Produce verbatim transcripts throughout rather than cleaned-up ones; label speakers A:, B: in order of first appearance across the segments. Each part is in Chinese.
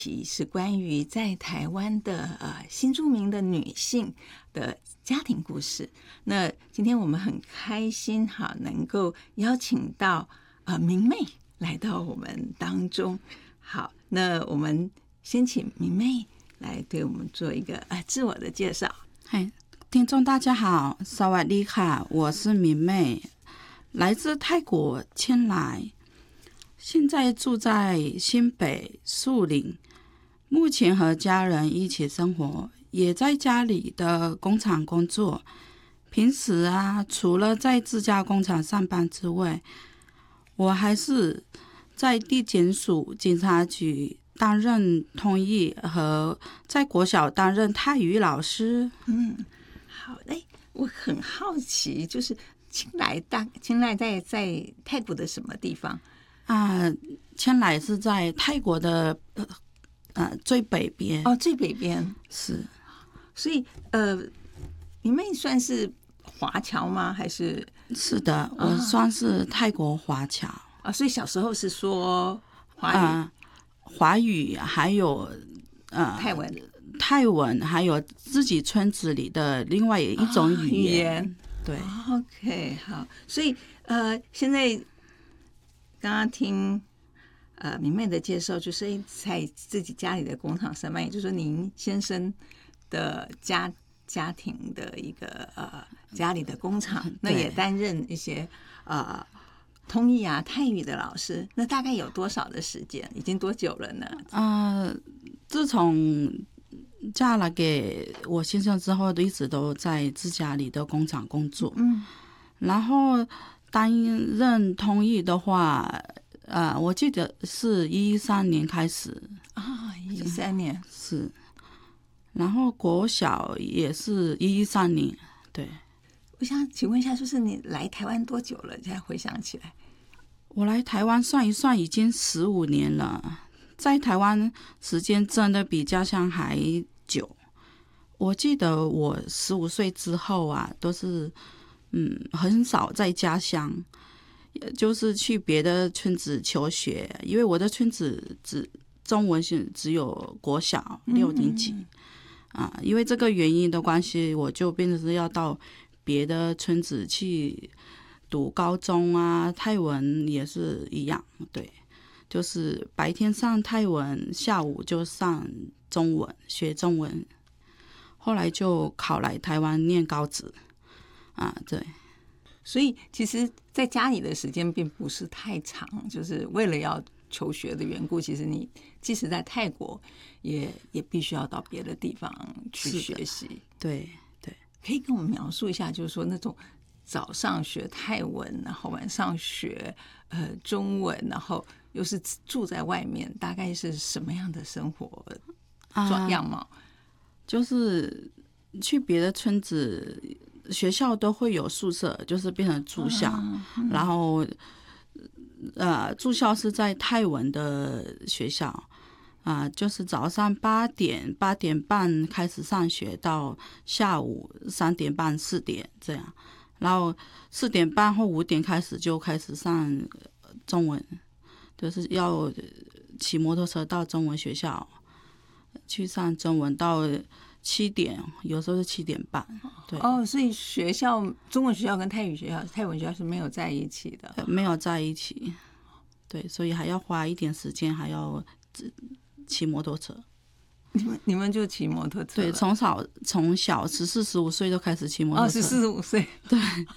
A: 题是关于在台湾的呃新住民的女性的家庭故事。那今天我们很开心哈，能够邀请到呃明媚来到我们当中。好，那我们先请明媚来对我们做一个呃自我的介绍。
B: 嗨，听众大家好，萨瓦迪卡，我是明媚，来自泰国千来，现在住在新北树林。目前和家人一起生活，也在家里的工厂工作。平时啊，除了在自家工厂上班之外，我还是在地检署警察局担任通译，和在国小担任泰语老师。
A: 嗯，好嘞。我很好奇，就是清莱大清莱在在泰国的什么地方
B: 啊？千来是在泰国的呃呃最北边
A: 哦，最北边
B: 是。
A: 所以呃，明媚算是华侨吗？还是？
B: 是的，我算是泰国华侨啊、
A: 哦。所以小时候是说华语、
B: 呃、华语还有呃
A: 泰文、
B: 泰文，还有自己村子里的另外一种语言。哦、语言对、
A: 哦、，OK， 好。所以呃，现在刚刚听。呃，明媚的介绍就是在自己家里的工厂上班，也就是说您先生的家家庭的一个呃家里的工厂，那也担任一些呃通译啊泰语的老师。那大概有多少的时间？已经多久了呢？
B: 呃，自从嫁了给我先生之后，一直都在自家里的工厂工作。嗯，然后担任通译的话。呃，我记得是一三年开始
A: 啊，一三年
B: 是，然后国小也是一三年，对。
A: 我想请问一下，就是你来台湾多久了？现在回想起来，
B: 我来台湾算一算，已经十五年了。在台湾时间真的比家乡还久。我记得我十五岁之后啊，都是嗯很少在家乡。就是去别的村子求学，因为我的村子只中文是只有国小六年级、嗯、啊，因为这个原因的关系，我就变成是要到别的村子去读高中啊，泰文也是一样，对，就是白天上泰文，下午就上中文，学中文，后来就考来台湾念高职啊，对。
A: 所以其实在家里的时间并不是太长，就是为了要求学的缘故，其实你即使在泰国也也必须要到别的地方去学习。
B: 对对，
A: 可以跟我们描述一下，就是说那种早上学泰文，然后晚上学呃中文，然后又是住在外面，大概是什么样的生活样貌、啊、
B: 就是去别的村子学校都会有宿舍，就是变成住校、啊嗯、然后呃，住校是在泰文的学校啊、呃，就是早上八点八点半开始上学，到下午三点半四点这样，然后四点半或五点开始就开始上中文，就是要骑摩托车到中文学校去上中文，到七点，有时候是七点半。对
A: 哦，所以学校中文学校跟泰语学校、泰文学校是没有在一起的，
B: 没有在一起。对，所以还要花一点时间，还要骑摩托车。
A: 你们你们就骑摩托车？
B: 对，从小从小十四十五岁就开始骑摩托车。
A: 哦，十四十五岁，
B: 对。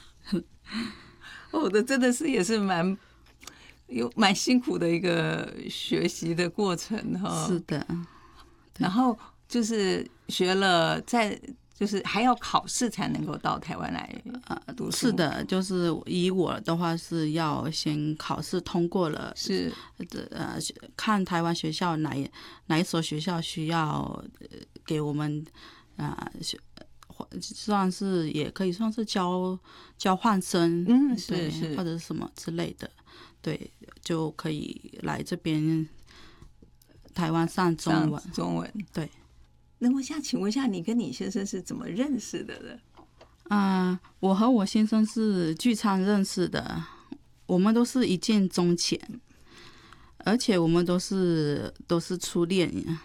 A: 哦，这真的是也是蛮有蛮辛苦的一个学习的过程哈。
B: 是的。
A: 然后就是学了在，就是还要考试才能够到台湾来读书。
B: 是的，就是以我的话是要先考试通过了，
A: 是
B: 呃看台湾学校哪哪一所学校需要给我们啊、呃，算是也可以算是交交换生，
A: 嗯，是是
B: 或者什么之类的，对，就可以来这边台湾上中文，
A: 中文
B: 对。
A: 那我想请问一下，你跟你先生是怎么认识的呢？
B: 啊、呃，我和我先生是聚餐认识的，我们都是一见钟情。 而且我们都是都是初恋，